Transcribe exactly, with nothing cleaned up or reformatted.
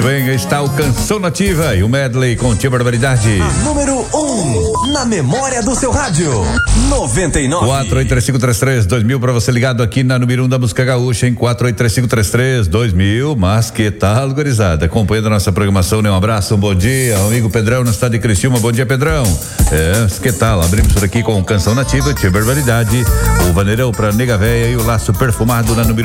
bem, está o Canção Nativa e o medley com Tia Barbaridade. A número um, na memória do seu rádio, noventa e nove. quatro oito três cinco três três dois mil pra você ligado aqui na número um da música gaúcha, em quatro oito três cinco três três dois mil. Mas que tal, gurizada? Acompanhando a nossa programação, né? Um abraço, um bom dia, o amigo Pedrão na cidade de Criciúma. Bom dia, Pedrão. É, que tal? Abrimos por aqui com Canção Nativa, Tia Barbaridade, o Vaneirão pra Nega Véia e o Laço Perfumado na número